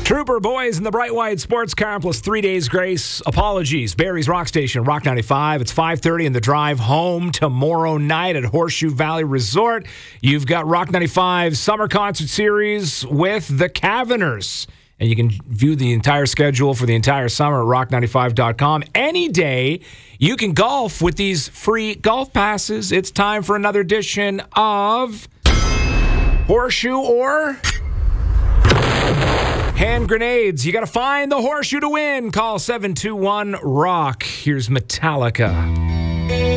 Trooper Boys in the Bright White Sports Car plus 3 days grace. Apologies. Barry's Rock Station, Rock 95. It's 5:30 in the drive home tomorrow night at Horseshoe Valley Resort. You've got Rock 95 Summer Concert Series with the Caverners. And you can view the entire schedule for the entire summer at rock95.com. Any day, you can golf with these free golf passes. It's time for another edition of Horseshoe or Hand Grenades. You got to find the horseshoe to win. Call 721-ROCK. Here's Metallica.